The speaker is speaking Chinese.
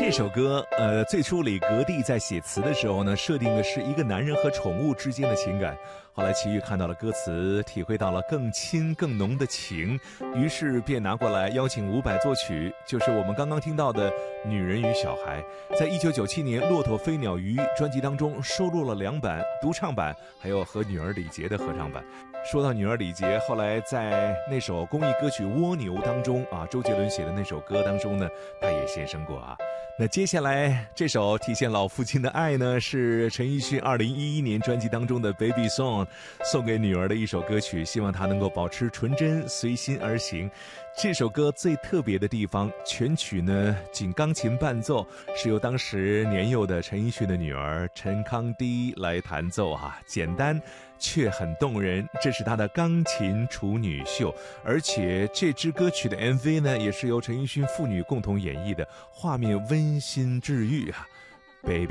这首歌，最初李格弟在写词的时候呢，设定的是一个男人和宠物之间的情感。后来齐豫看到了歌词，体会到了更亲更浓的情，于是便拿过来邀请伍佰作曲，就是我们刚刚听到的《女人与小孩》。在1997年《骆驼飞鸟鱼》专辑当中收录了2版独唱版，还有和女儿李杰的合唱版。说到女儿李杰，后来在那首公益歌曲《蜗牛》当中啊，周杰伦写的那首歌当中呢，她也现身过啊。那接下来这首体现老父亲的爱呢，是陈奕迅2011年专辑当中的 Baby Song， 送给女儿的一首歌曲，希望她能够保持纯真，随心而行。这首歌最特别的地方，全曲呢仅钢琴伴奏，是由当时年幼的陈奕迅的女儿陈康迪来弹奏啊，简单却很动人，这是她的钢琴处女秀。而且这支歌曲的 MV 呢，也是由陈奕迅父女共同演绎的，画面温馨治愈啊。Baby